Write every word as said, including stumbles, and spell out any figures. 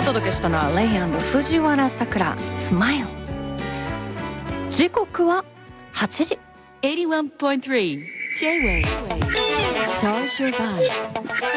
届けしたのはレイ&藤原さくらスマイル。時刻ははちじ。 エイティワンポイントスリー J-Wave Charge your vibes